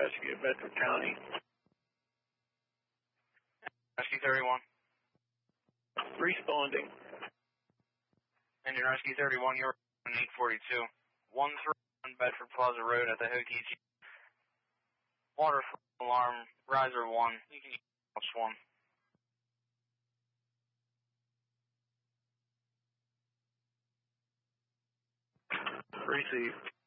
Rescue, Bedford County. Rescue 31. Responding. Engine Rescue 31, you're on 842. 131 Bedford Plaza Road at the Hokichi. Water alarm, riser 1. You can use +1. Receive.